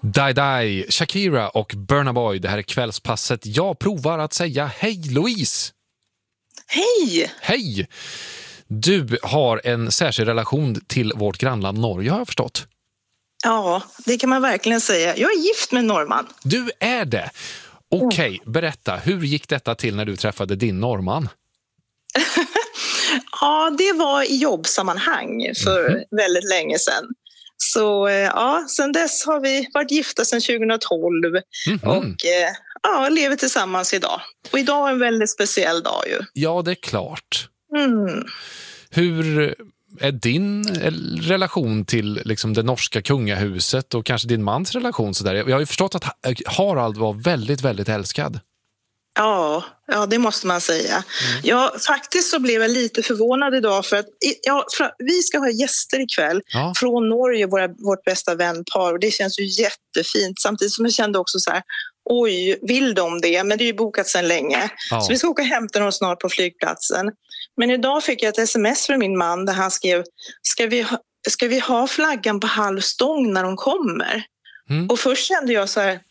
Die, Shakira och Burna Boy. Det här är kvällspasset. Jag provar att säga hej Louise. Hej! Hej! Du har en särskild relation till vårt grannland Norge, har jag förstått. Ja, det kan man verkligen säga. Jag är gift med en norrman. Du är det? Okej, berätta. Hur gick detta till när du träffade din norrman? Ja, det var i jobbsammanhang för väldigt länge sedan. Så ja, sen dess har vi varit gifta sedan 2012 och lever tillsammans idag. Och idag är en väldigt speciell dag ju. Ja, det är klart. Mm. Hur är din relation till liksom det norska kungahuset och kanske din mans relation så där? Jag har ju förstått att Harald var väldigt, väldigt älskad. Ja, det måste man säga. Ja, faktiskt så blev jag lite förvånad idag för att vi ska ha gäster ikväll från Norge, vårt bästa vänpar, och det känns ju jättefint. Samtidigt som jag kände också så här, oj, vill de det? Men det är ju bokat sedan länge. Ja. Så vi ska åka och hämta dem snart på flygplatsen. Men idag fick jag ett sms från min man där han skrev, ska vi ha flaggan på halv stång när de kommer? Och först kände jag så här,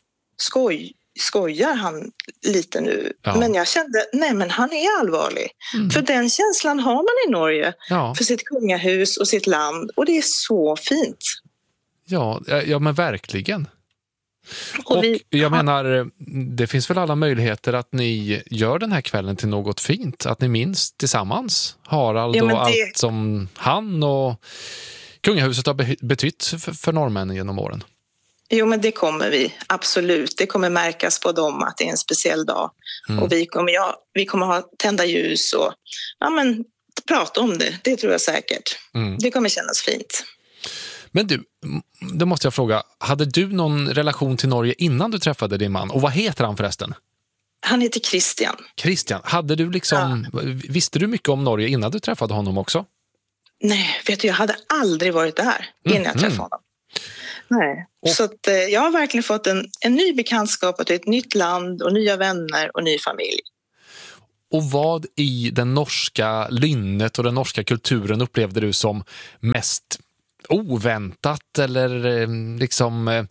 skojar han lite nu? Ja. Men jag kände, nej men han är allvarlig. För den känslan har man i Norge för sitt kungahus och sitt land. Och det är så fint. Ja men verkligen. Och jag menar, det finns väl alla möjligheter att ni gör den här kvällen till något fint. Att ni minns tillsammans Harald och allt som han och kungahuset har betytt för norrmännen genom åren. Jo, men det kommer vi. Absolut. Det kommer märkas på dem att det är en speciell dag. Och vi kommer ha tända ljus och prata om det. Det tror jag säkert. Det kommer kännas fint. Men du, då måste jag fråga, hade du någon relation till Norge innan du träffade din man? Och vad heter han förresten? Han heter Christian. Christian, hade du visste du mycket om Norge innan du träffade honom också? Nej, vet du, jag hade aldrig varit där innan jag träffade honom. Nej. Så att, jag har verkligen fått en ny bekantskap till ett nytt land och nya vänner och ny familj. Och vad i den norska lynnet och den norska kulturen upplevde du som mest oväntat eller liksom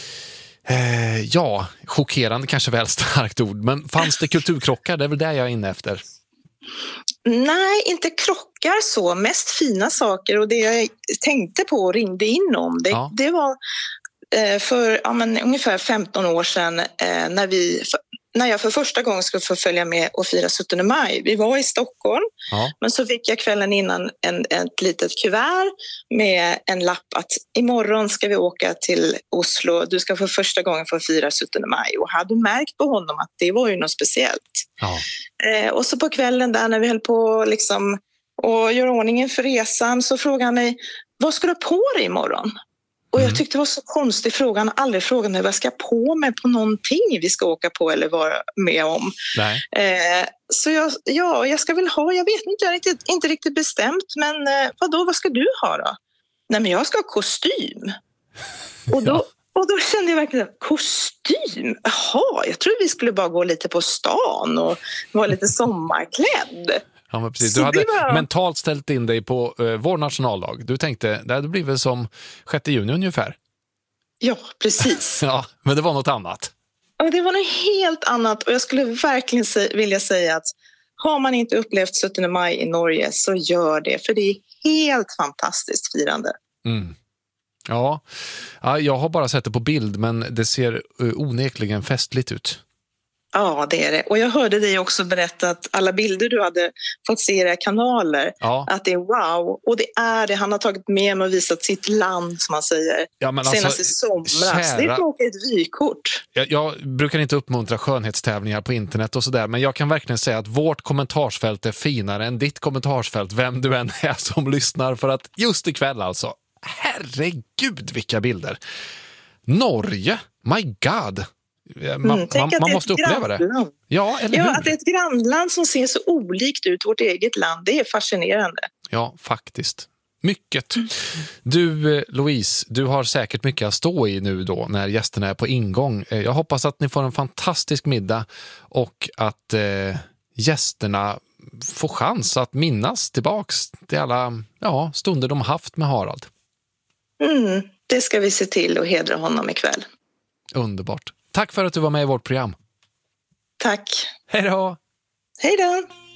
chockerande, kanske väl starkt ord, men fanns det kulturkrockar? Det är väl det jag är inne efter. Nej, inte krockar så, mest fina saker, och det jag tänkte på och ringde in om det var för ungefär 15 år sedan när jag för första gången skulle få följa med och fira 17 maj. Vi var i Stockholm, men så fick jag kvällen innan ett litet kuvert med en lapp att imorgon ska vi åka till Oslo. Du ska för första gången få fira 17 maj. Och hade märkt på honom att det var ju något speciellt. Och så på kvällen där när vi höll på liksom och gör ordningen för resan så frågade han mig, vad ska du ha på dig imorgon? Och jag tyckte det var så konstig fråga. Han har aldrig frågat mig vad jag ska på mig på någonting vi ska åka på eller vara med om. Nej. Så jag ska väl ha, jag vet inte, jag är inte riktigt bestämt. Men vad ska du ha då? Nej, men jag ska ha kostym. Och då kände jag verkligen, kostym? Jaha, jag tror vi skulle bara gå lite på stan och vara lite sommarklädd. Ja, men precis. Du hade mentalt ställt in dig på vår nationaldag. Du tänkte, det blir väl som 6 juni ungefär. Ja, precis. Ja, men det var något annat. Ja, det var något helt annat. Och jag skulle verkligen vilja säga att har man inte upplevt 17 maj i Norge så gör det. För det är helt fantastiskt firande. Ja, jag har bara sett det på bild, men det ser onekligen festligt ut. Ja, det är det. Och jag hörde dig också berätta att alla bilder du hade fått se i era kanaler, att det är wow. Och det är det. Han har tagit med mig och visat sitt land, som man säger, senast i somras. Det är ett vykort. Jag brukar inte uppmuntra skönhetstävlingar på internet och sådär, men jag kan verkligen säga att vårt kommentarsfält är finare än ditt kommentarsfält, vem du än är som lyssnar, för att just ikväll alltså, herregud vilka bilder. Norge, my god. Man måste uppleva det. Ja, eller hur? Att det är ett grannland som ser så olikt ut vårt eget land, det är fascinerande. Ja, faktiskt. Mycket. Du, Louise, du har säkert mycket att stå i nu då när gästerna är på ingång. Jag hoppas att ni får en fantastisk middag och att gästerna får chans att minnas tillbaks till alla stunder de haft med Harald. Det ska vi se till att hedra honom ikväll. Underbart. Tack för att du var med i vårt program. Tack. Hej då! Hej då!